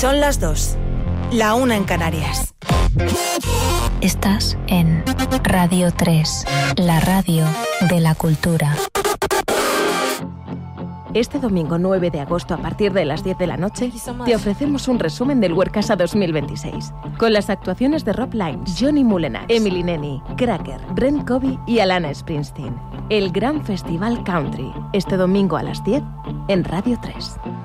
Son las 2, la 1 en Canarias. Estás en Radio 3, la radio de la cultura. Este domingo 9 de agosto a partir de las 10 de la noche te ofrecemos un resumen del Workasa 2026 con las actuaciones de Rob Lines, Johnny Mulenax, Emily Nenny, Cracker, Brent Covey y Alana Springsteen. El gran festival country, este domingo a las 10 en Radio 3.